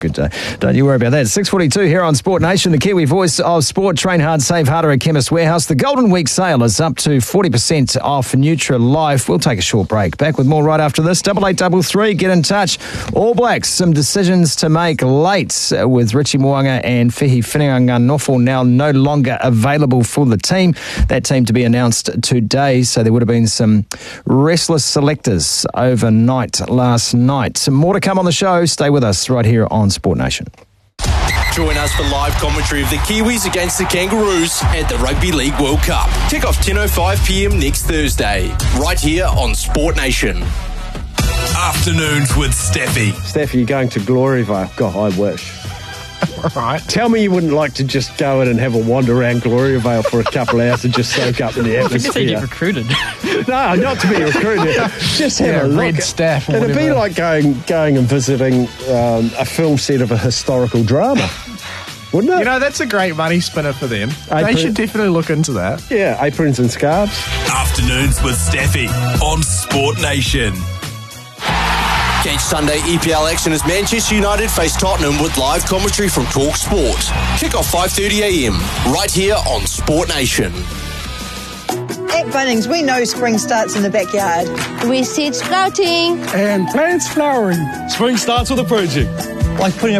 Good day. Don't you worry about that. 6:42 here on Sport Nation, the Kiwi voice of sport. Train hard, save harder at Chemist Warehouse. The Golden Week sale is up to 40% off Nutrilife. We'll take a short break. Back with more right after this. 8833, get in touch. All Blacks, some decisions to make late with Richie Mo'unga and Whihi Whiringanganofo now no longer available for the team. That team to be announced today, so there would have been some restless selectors overnight last night. Some more to come on the show. Stay with us right here on Sport Nation. Join us for live commentary of the Kiwis against the Kangaroos at the Rugby League World Cup. Kick off 10:05pm next Thursday, right here on Sport Nation. Afternoons with Steffi. Steffi, you're going to Gloryvale. God, I wish. Right. Tell me you wouldn't like to just go in and have a wander around Gloryvale for a couple of hours and just soak up in the atmosphere. I think you get recruited. No, not to be recruited. Just have a look. Red staff or It'd be like going and visiting a film set of a historical drama, wouldn't it? You know, that's a great money spinner for them. They should definitely look into that. Yeah, aprons and scarves. Afternoons with Steffi on Sport Nation. Catch Sunday EPL action as Manchester United face Tottenham with live commentary from Talk Sport. Kick off 5:30am, right here on Sport Nation. At Bunnings, we know spring starts in the backyard. With seed sprouting and plants flowering. Spring starts with a project. Like putting a